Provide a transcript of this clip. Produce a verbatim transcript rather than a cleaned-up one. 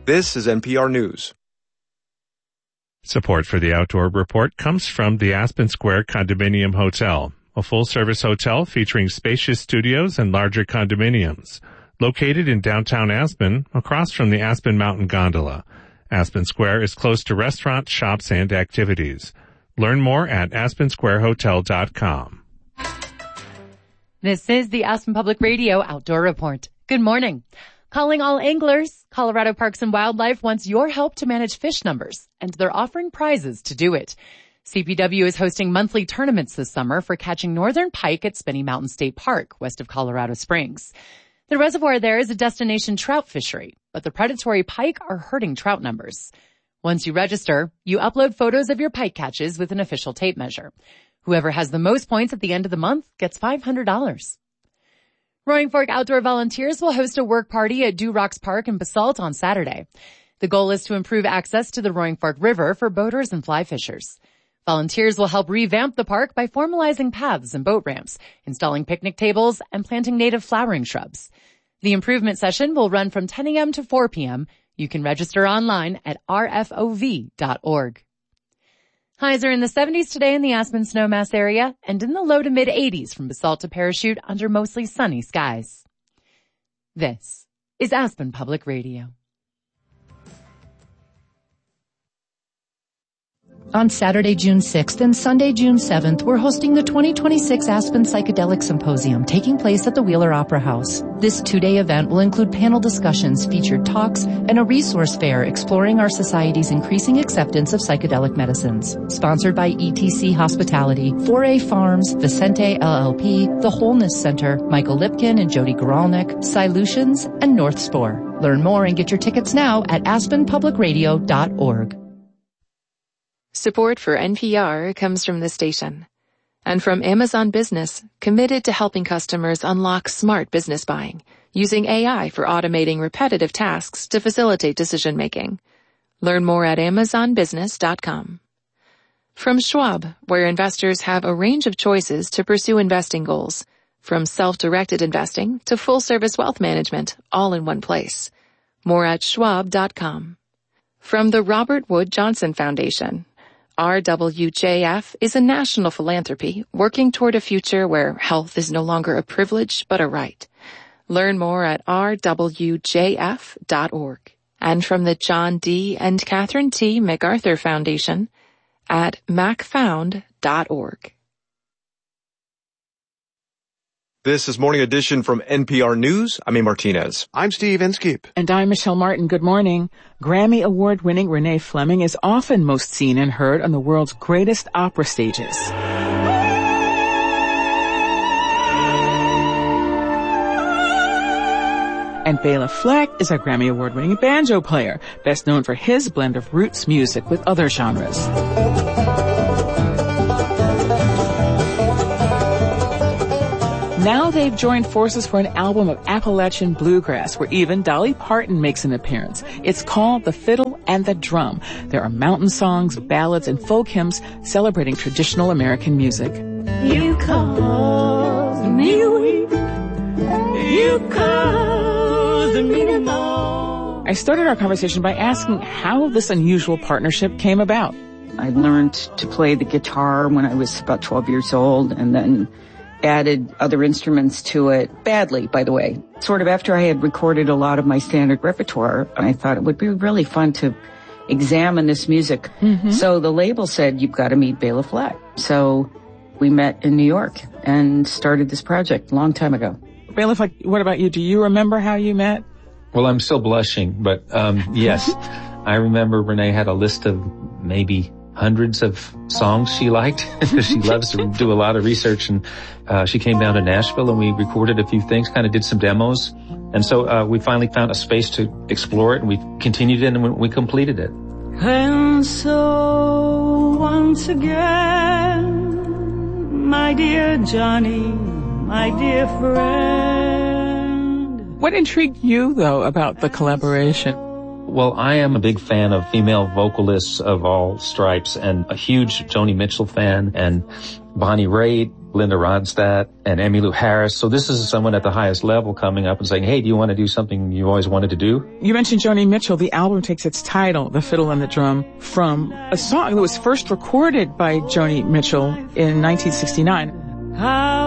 This is N P R News. Support for the Outdoor Report comes from the Aspen Square Condominium Hotel, a full-service hotel featuring spacious studios and larger condominiums. Located in downtown Aspen, across from the Aspen Mountain Gondola. Aspen Square is close to restaurants, shops, and activities. Learn more at aspen square hotel dot com. This is the Aspen Public Radio Outdoor Report. Good morning. Calling all anglers, Colorado Parks and Wildlife wants your help to manage fish numbers, and they're offering prizes to do it. C P W is hosting monthly tournaments this summer for catching northern pike at Spinney Mountain State Park, west of Colorado Springs. The reservoir there is a destination trout fishery, but the predatory pike are hurting trout numbers. Once you register, you upload photos of your pike catches with an official tape measure. Whoever has the most points at the end of the month gets five hundred dollars. Roaring Fork Outdoor Volunteers will host a work party at Dew Rocks Park in Basalt on Saturday. The goal is to improve access to the Roaring Fork River for boaters and fly fishers. Volunteers will help revamp the park by formalizing paths and boat ramps, installing picnic tables, and planting native flowering shrubs. The improvement session will run from ten a.m. to four p.m. You can register online at r f o v dot org. Highs are in the seventies today in the Aspen Snowmass area and in the low to mid eighties from Basalt to Parachute under mostly sunny skies. This is Aspen Public Radio. On Saturday, June sixth and Sunday, June seventh, we're hosting the twenty twenty-six Aspen Psychedelic Symposium taking place at the Wheeler Opera House. This two-day event will include panel discussions, featured talks, and a resource fair exploring our society's increasing acceptance of psychedelic medicines. Sponsored by E T C Hospitality, four A Farms, Vicente L L P, The Wholeness Center, Michael Lipkin and Jody Goralnik, Solutions, and North Spore. Learn more and get your tickets now at aspen public radio dot org. Support for N P R comes from the station and from Amazon Business, committed to helping customers unlock smart business buying, using A I for automating repetitive tasks to facilitate decision-making. Learn more at amazon business dot com. From Schwab, where investors have a range of choices to pursue investing goals, from self-directed investing to full-service wealth management, all in one place. More at schwab dot com. From the Robert Wood Johnson Foundation, R W J F is a national philanthropy working toward a future where health is no longer a privilege but a right. Learn more at r w j f dot org. And from the John D. and Catherine T. MacArthur Foundation at mac found dot org. This is Morning Edition from N P R News. I'm A. Martinez. I'm Steve Inskeep. And I'm Michelle Martin. Good morning. Grammy Award-winning Renee Fleming is often most seen and heard on the world's greatest opera stages. And Bela Fleck is a Grammy Award-winning banjo player, best known for his blend of roots music with other genres. Now they've joined forces for an album of Appalachian bluegrass where even Dolly Parton makes an appearance. It's called The Fiddle and the Drum. There are mountain songs, ballads, and folk hymns celebrating traditional American music. You cause me weep. You cause me to mourn. I started our conversation by asking how this unusual partnership came about. I learned to play the guitar when I was about twelve years old, and then added other instruments to it, badly, by the way. Sort of after I had recorded a lot of my standard repertoire, I thought it would be really fun to examine this music. Mm-hmm. So the label said, you've got to meet Bela Fleck. So we met in New York and started this project a long time ago. Bela Fleck, what about you? Do you remember how you met? Well, I'm still blushing, but um yes, I remember Renee had a list of maybe hundreds of songs she liked because she loves to do a lot of research, and uh, she came down to Nashville and we recorded a few things, kind of did some demos, and so uh, we finally found a space to explore it, and we continued it and we completed it. And so once again, my dear Johnny, my dear friend. What intrigued you though about the collaboration? Well, I am a big fan of female vocalists of all stripes and a huge Joni Mitchell fan, and Bonnie Raitt Linda Ronstadt and Emmylou Harris. So this is someone at the highest level coming up and saying, hey, do you want to do something you always wanted to do? You mentioned Joni Mitchell. The album takes its title, The Fiddle and the Drum, from a song that was first recorded by Joni Mitchell in nineteen sixty-nine. How